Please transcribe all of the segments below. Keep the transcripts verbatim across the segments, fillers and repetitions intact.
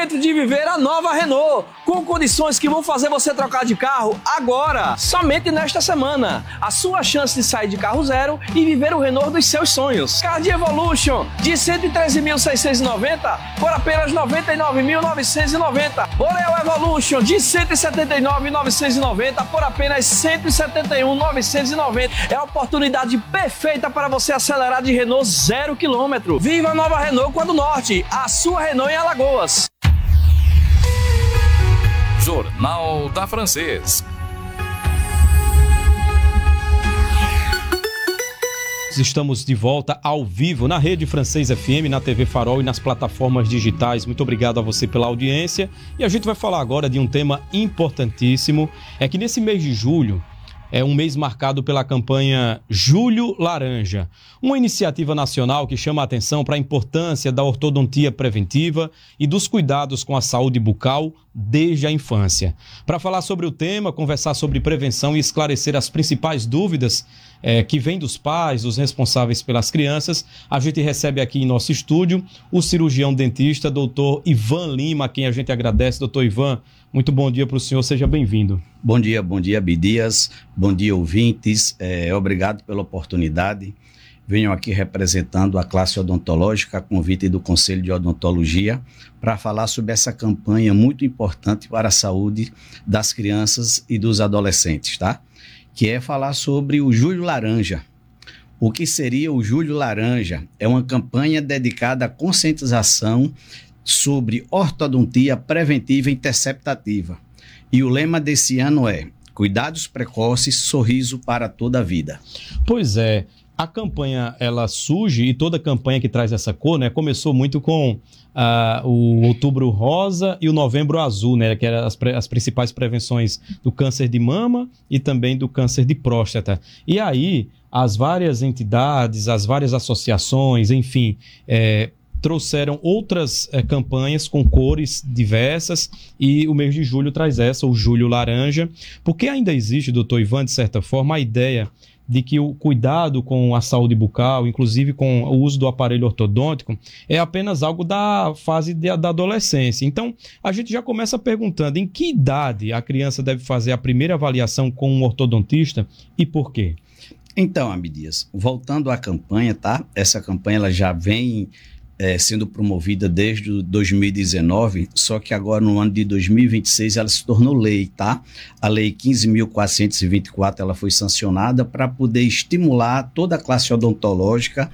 momento de viver a nova Renault, com condições que vão fazer você trocar de carro agora, somente nesta semana. A sua chance de sair de carro zero e viver o Renault dos seus sonhos. Card Evolution de cento e treze mil seiscentos e noventa por apenas noventa e nove mil novecentos e noventa. Boreal Evolution de cento e setenta e nove mil novecentos e noventa por apenas cento e setenta e um mil novecentos e noventa. É a oportunidade perfeita para você acelerar de Renault zero quilômetro. Viva a nova Renault Quando Norte, a sua Renault em Alagoas. Jornal da Francês. Estamos de volta ao vivo na Rede Francês F M, na T V Farol e nas plataformas digitais. Muito obrigado a você pela audiência. E a gente vai falar agora de um tema importantíssimo. É que nesse mês de julho, é um mês marcado pela campanha Julho Laranja, uma iniciativa nacional que chama a atenção para a importância da ortodontia preventiva e dos cuidados com a saúde bucal desde a infância. Para falar sobre o tema, conversar sobre prevenção e esclarecer as principais dúvidas é, que vêm dos pais, dos responsáveis pelas crianças, a gente recebe aqui em nosso estúdio o cirurgião dentista, doutor Ivan Lima, a quem a gente agradece. Doutor Ivan, muito bom dia para o senhor, seja bem-vindo. Bom dia, bom dia, Abdias, bom dia, ouvintes, é, obrigado pela oportunidade. Venho aqui representando a classe odontológica, a convite do Conselho de Odontologia, para falar sobre essa campanha muito importante para a saúde das crianças e dos adolescentes, tá? Que é falar sobre o Julho Laranja. O que seria o Julho Laranja? É uma campanha dedicada à conscientização sobre ortodontia preventiva e interceptativa. E o lema desse ano é: cuidados precoces, sorriso para toda a vida. Pois é, a campanha ela surge, e toda campanha que traz essa cor, né, começou muito com uh, o Outubro Rosa e o Novembro Azul, né, que eram as, as principais prevenções do câncer de mama e também do câncer de próstata. E aí, as várias entidades, as várias associações, enfim, é, trouxeram outras eh, campanhas com cores diversas, e o mês de julho traz essa, o Julho Laranja, porque ainda existe, doutor Ivan, de certa forma, a ideia de que o cuidado com a saúde bucal, inclusive com o uso do aparelho ortodôntico, é apenas algo da fase de, da adolescência. Então, a gente já começa perguntando em que idade a criança deve fazer a primeira avaliação com um ortodontista e por quê? Então, Abdias, voltando à campanha, tá? Essa campanha ela já vem É, sendo promovida desde dois mil e dezenove, só que agora no ano de dois mil e vinte e seis ela se tornou lei, tá? A lei quinze mil quatrocentos e vinte e quatro ela foi sancionada para poder estimular toda a classe odontológica,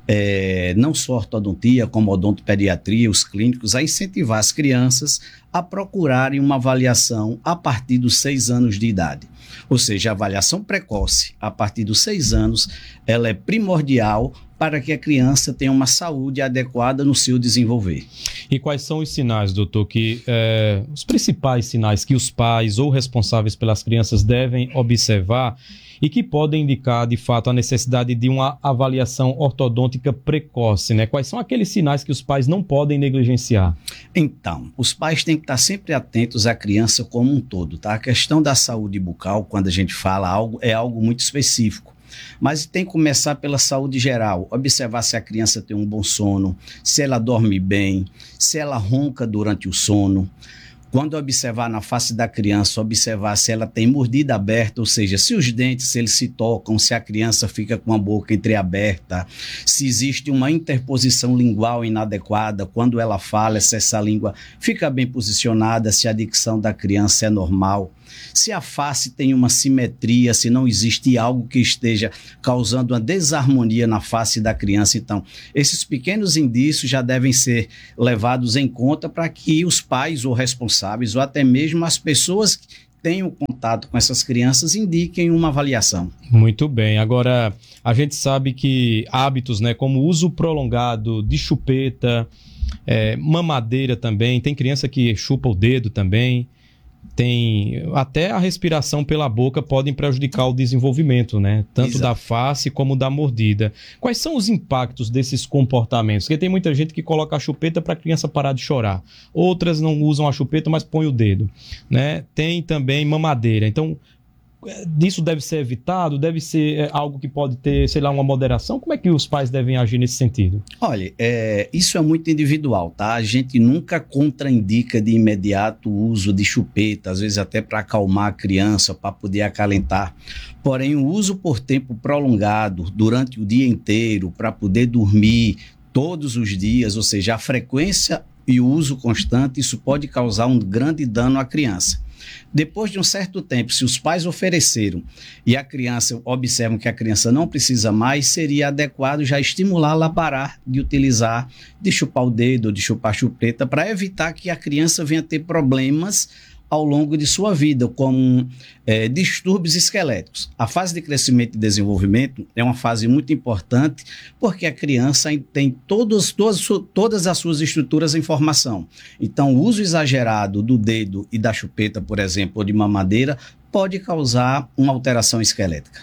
é, não só ortodontia, como odontopediatria, os clínicos, a incentivar as crianças a procurarem uma avaliação a partir dos seis anos de idade. Ou seja, a avaliação precoce a partir dos seis anos, ela é primordial para que a criança tenha uma saúde adequada no seu desenvolver. E quais são os sinais, doutor, que é, os principais sinais que os pais ou responsáveis pelas crianças devem observar e que podem indicar, de fato, a necessidade de uma avaliação ortodôntica precoce, né? Quais são aqueles sinais que os pais não podem negligenciar? Então, os pais têm que estar sempre atentos à criança como um todo, tá? A questão da saúde bucal, quando a gente fala algo, é algo muito específico. Mas tem que começar pela saúde geral, observar se a criança tem um bom sono, se ela dorme bem, se ela ronca durante o sono. Quando observar na face da criança, observar se ela tem mordida aberta, ou seja, se os dentes, se eles se tocam, se a criança fica com a boca entreaberta, se existe uma interposição lingual inadequada, quando ela fala, se essa língua fica bem posicionada, se a dicção da criança é normal. Se a face tem uma simetria, se não existe algo que esteja causando uma desarmonia na face da criança. Então, esses pequenos indícios já devem ser levados em conta para que os pais ou responsáveis, ou até mesmo as pessoas que tenham contato com essas crianças, indiquem uma avaliação. Muito bem. Agora, a gente sabe que hábitos, né, como o uso prolongado de chupeta, é, mamadeira também, tem criança que chupa o dedo também, tem até a respiração pela boca podem prejudicar o desenvolvimento, né? Tanto Exato. Da face como da mordida. Quais são os impactos desses comportamentos? Porque tem muita gente que coloca a chupeta para a criança parar de chorar. Outras não usam a chupeta, mas põe o dedo, né? Tem também mamadeira. Então, Isso deve ser evitado? Deve ser é, algo que pode ter, sei lá, uma moderação? Como é que os pais devem agir nesse sentido? Olha, é, isso é muito individual, tá? A gente nunca contraindica de imediato o uso de chupeta, às vezes até para acalmar a criança, para poder acalentar. Porém, o uso por tempo prolongado, durante o dia inteiro, para poder dormir todos os dias, ou seja, a frequência e o uso constante, isso pode causar um grande dano à criança. Depois de um certo tempo, se os pais ofereceram e a criança observam que a criança não precisa mais, seria adequado já estimulá-la a parar de utilizar, de chupar o dedo ou de chupar a chupeta, para evitar que a criança venha ter problemas ao longo de sua vida, como é, distúrbios esqueléticos. A fase de crescimento e desenvolvimento é uma fase muito importante porque a criança tem todos, todas, todas as suas estruturas em formação. Então, o uso exagerado do dedo e da chupeta, por exemplo, ou de mamadeira, pode causar uma alteração esquelética.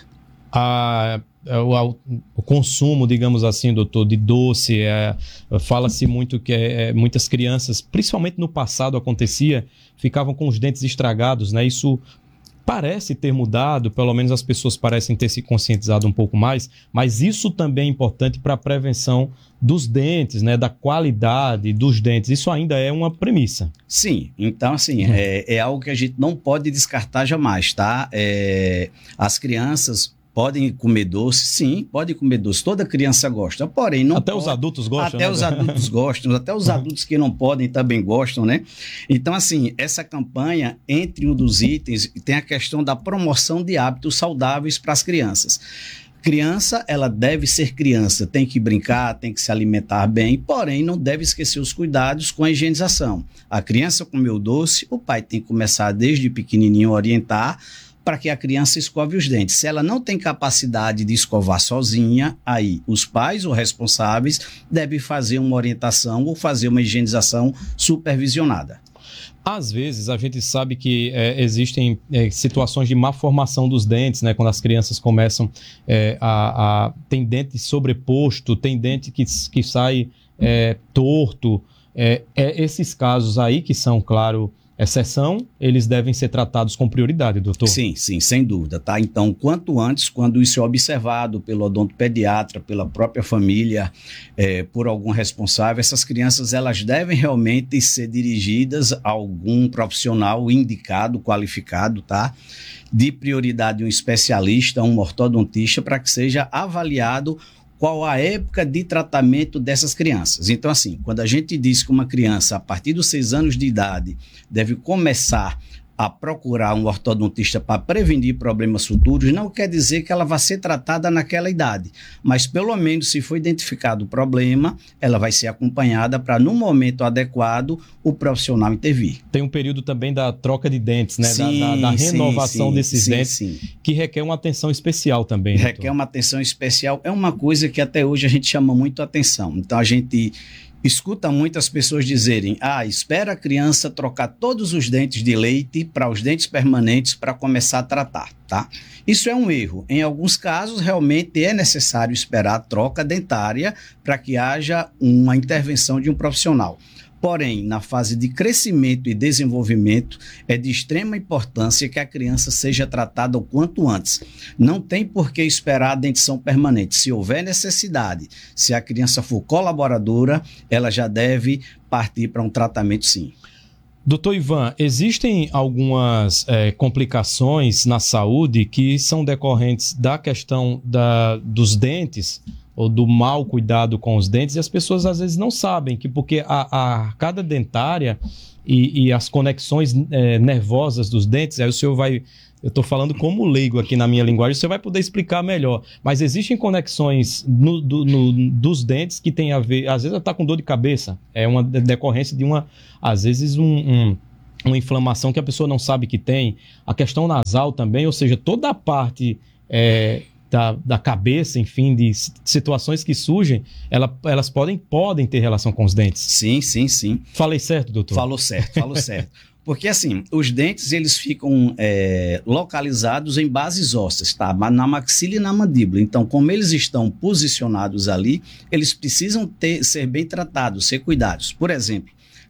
A... O, o consumo, digamos assim, doutor, de doce, é, fala-se muito que é, muitas crianças, principalmente no passado acontecia, ficavam com os dentes estragados, né? Isso parece ter mudado, pelo menos as pessoas parecem ter se conscientizado um pouco mais, mas isso também é importante para a prevenção dos dentes, né? Da qualidade dos dentes. Isso ainda é uma premissa. Sim, então assim, hum. é, é algo que a gente não pode descartar jamais, tá? É, as crianças podem comer doce, sim, podem comer doce. Toda criança gosta, porém não Até pode, os adultos gostam, Até né? os adultos gostam, até os adultos que não podem também gostam, né? Então, assim, essa campanha, entre um dos itens, tem a questão da promoção de hábitos saudáveis para as crianças. Criança, ela deve ser criança, tem que brincar, tem que se alimentar bem, porém não deve esquecer os cuidados com a higienização. A criança comeu doce, o pai tem que começar desde pequenininho a orientar para que a criança escove os dentes. Se ela não tem capacidade de escovar sozinha, aí os pais ou responsáveis devem fazer uma orientação ou fazer uma higienização supervisionada. Às vezes a gente sabe que é, existem é, situações de má formação dos dentes, né? Quando as crianças começam é, a, a... tem dente sobreposto, tem dente que, que sai é, torto. É, é esses casos aí que são, claro, exceção, eles devem ser tratados com prioridade, doutor? Sim, sim, sem dúvida, tá? Então, quanto antes, quando isso é observado pelo odontopediatra, pela própria família, é, por algum responsável, essas crianças, elas devem realmente ser dirigidas a algum profissional indicado, qualificado, tá? De prioridade, um especialista, um ortodontista, para que seja avaliado qual a época de tratamento dessas crianças. Então, assim, quando a gente diz que uma criança, a partir dos seis anos de idade, deve começar a procurar um ortodontista para prevenir problemas futuros, não quer dizer que ela vai ser tratada naquela idade, mas pelo menos se for identificado o problema, ela vai ser acompanhada para, no momento adequado, o profissional intervir. Tem um período também da troca de dentes, né? Sim, da, da, da renovação sim, desses sim, dentes, sim. Que requer uma atenção especial também. Requer doutor. uma atenção especial, é uma coisa que até hoje a gente chama muito atenção. Então a gente escuta muitas pessoas dizerem, ah, espera a criança trocar todos os dentes de leite para os dentes permanentes para começar a tratar, tá? Isso é um erro. Em alguns casos, realmente é necessário esperar a troca dentária para que haja uma intervenção de um profissional. Porém, na fase de crescimento e desenvolvimento, é de extrema importância que a criança seja tratada o quanto antes. Não tem por que esperar a dentição permanente. Se houver necessidade, se a criança for colaboradora, ela já deve partir para um tratamento, sim. Doutor Ivan, existem algumas é, complicações na saúde que são decorrentes da questão da, dos dentes, ou do mau cuidado com os dentes, e as pessoas às vezes não sabem que porque a, a arcada dentária e, e as conexões é, nervosas dos dentes, aí o senhor vai, eu estou falando como leigo aqui na minha linguagem, o senhor vai poder explicar melhor, mas existem conexões no, do, no, dos dentes que tem a ver, às vezes ela está com dor de cabeça, é uma decorrência de uma, às vezes um... um uma inflamação que a pessoa não sabe que tem, a questão nasal também, ou seja, toda a parte é, da, da cabeça, enfim, de situações que surgem, ela, elas podem, podem ter relação com os dentes. Sim, sim, sim. Falei certo, doutor? Falou certo, falou certo. Porque assim, os dentes eles ficam é, localizados em bases ósseas, tá? Na maxila e na mandíbula. Então, como eles estão posicionados ali, eles precisam ter, ser bem tratados, ser cuidados. Por exemplo,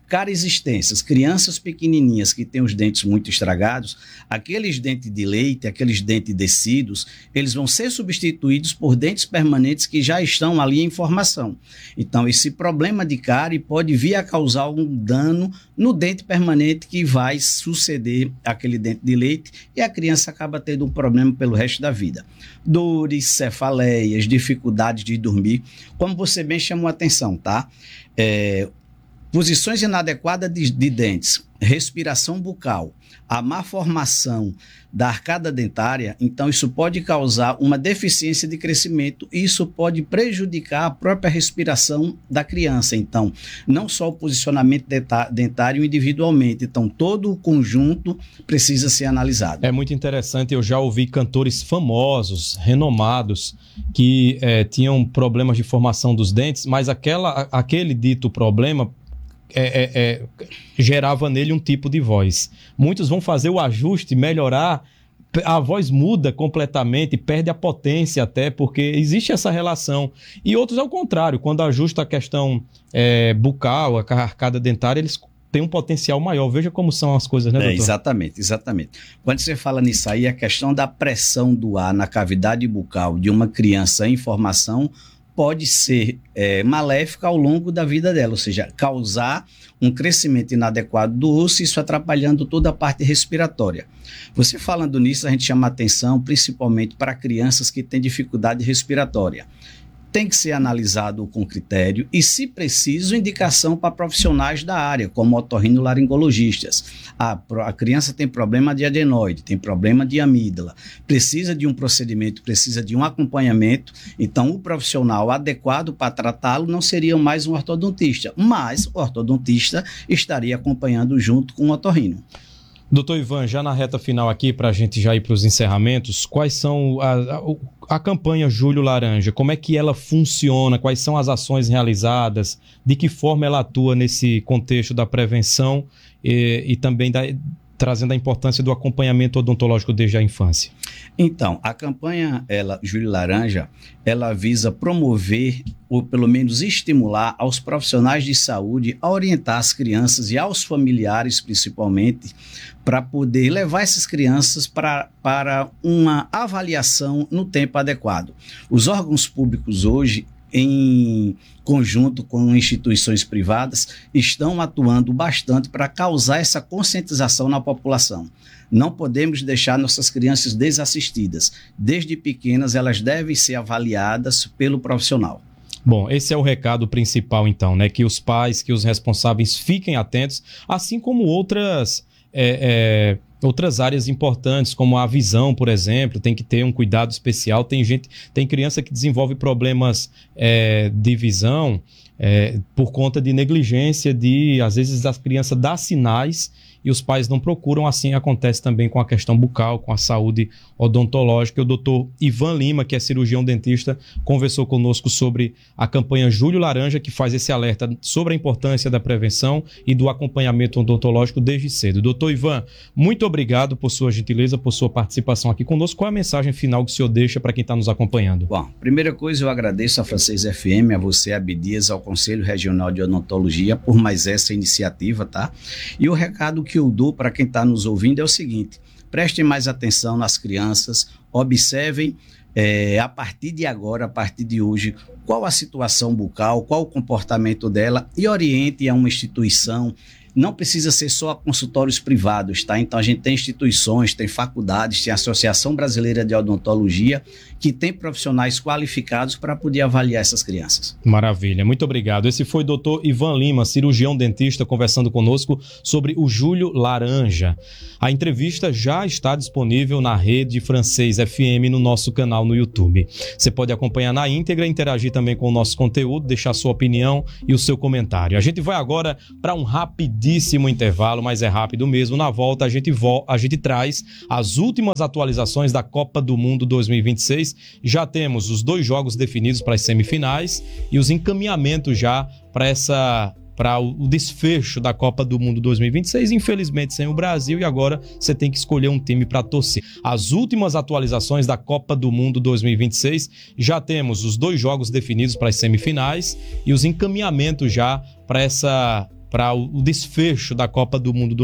Caresistências, crianças pequenininhas que têm os dentes muito estragados, aqueles dentes de leite, aqueles dentes descidos, eles vão ser substituídos por dentes permanentes que já estão ali em formação. Então, esse problema de cárie pode vir a causar um dano no dente permanente que vai suceder aquele dente de leite e a criança acaba tendo um problema pelo resto da vida. Dores, cefaleias, dificuldades de dormir, como você bem chamou a atenção, tá? É... Posições inadequadas de, de dentes, respiração bucal, a má formação da arcada dentária, então isso pode causar uma deficiência de crescimento e isso pode prejudicar a própria respiração da criança. Então, não só o posicionamento dentário individualmente, então todo o conjunto precisa ser analisado. É muito interessante, eu já ouvi cantores famosos, renomados, que é, tinham problemas de formação dos dentes, mas aquela, aquele dito problema É, é, é, gerava nele um tipo de voz. Muitos vão fazer o ajuste, melhorar, a voz muda completamente, perde a potência até, porque existe essa relação. E outros ao contrário, quando ajusta a questão é, bucal, a arcada dentária, eles têm um potencial maior. Veja como são as coisas, né, doutor? É, exatamente, exatamente. Quando você fala nisso aí, a questão da pressão do ar na cavidade bucal de uma criança em formação pode ser é, maléfica ao longo da vida dela, ou seja, causar um crescimento inadequado do osso, isso atrapalhando toda a parte respiratória. Você falando nisso, a gente chama atenção principalmente para crianças que têm dificuldade respiratória. Tem que ser analisado com critério e, se preciso, indicação para profissionais da área, como otorrinolaringologistas. A, a criança tem problema de adenoide, tem problema de amígdala, precisa de um procedimento, precisa de um acompanhamento, então o profissional adequado para tratá-lo não seria mais um ortodontista, mas o ortodontista estaria acompanhando junto com o otorrino. Doutor Ivan, já na reta final aqui, para a gente já ir para os encerramentos, quais são a, a, a campanha Julho Laranja? Como é que ela funciona? Quais são as ações realizadas? De que forma ela atua nesse contexto da prevenção e, e também da, trazendo a importância do acompanhamento odontológico desde a infância? Então, a campanha ela, Julho Laranja, ela visa promover ou pelo menos estimular aos profissionais de saúde a orientar as crianças e aos familiares principalmente para poder levar essas crianças para, para uma avaliação no tempo adequado. Os órgãos públicos hoje, em conjunto com instituições privadas, estão atuando bastante para causar essa conscientização na população. Não podemos deixar nossas crianças desassistidas. Desde pequenas, elas devem ser avaliadas pelo profissional. Bom, esse é o recado principal, então, né? Que os pais, que os responsáveis fiquem atentos, assim como outras, é, é, outras áreas importantes, como a visão, por exemplo, tem que ter um cuidado especial. Tem gente, tem criança que desenvolve problemas é, de visão é, por conta de negligência, de, às vezes, as crianças dão sinais e os pais não procuram. Assim acontece também com a questão bucal, com a saúde odontológica. O doutor Ivan Lima, que é cirurgião dentista, conversou conosco sobre a campanha Julho Laranja, que faz esse alerta sobre a importância da prevenção e do acompanhamento odontológico desde cedo. Doutor Ivan, muito obrigado por sua gentileza, por sua participação aqui conosco. Qual é a mensagem final que o senhor deixa para quem está nos acompanhando? Bom, primeira coisa, eu agradeço a Francês F M, a você, Abdias, ao Conselho Regional de Odontologia por mais essa iniciativa, tá? E o recado que eu dou para quem está nos ouvindo é o seguinte: prestem mais atenção nas crianças, observem é, a partir de agora, a partir de hoje, qual a situação bucal, qual o comportamento dela e oriente a uma instituição. Não precisa ser só consultórios privados, tá? Então a gente tem instituições, tem faculdades, tem a Associação Brasileira de Odontologia, que tem profissionais qualificados para poder avaliar essas crianças. Maravilha, muito obrigado. Esse foi o doutor Ivan Lima, cirurgião dentista, conversando conosco sobre o Julho Laranja. A entrevista já está disponível na rede Francês F M no nosso canal no YouTube. Você pode acompanhar na íntegra, interagir também com o nosso conteúdo, deixar sua opinião e o seu comentário. A gente vai agora para um rapidíssimo intervalo, mas é rápido mesmo. Na volta a gente, vo- a gente traz as últimas atualizações da Copa do Mundo dois mil e vinte e seis. Já temos os dois jogos definidos para as semifinais e os encaminhamentos já para essa... para o desfecho da Copa do Mundo dois mil e vinte e seis, infelizmente sem o Brasil, e agora você tem que escolher um time para torcer. As últimas atualizações da Copa do Mundo dois mil e vinte e seis, já temos os dois jogos definidos para as semifinais e os encaminhamentos já para essa... para o desfecho da Copa do Mundo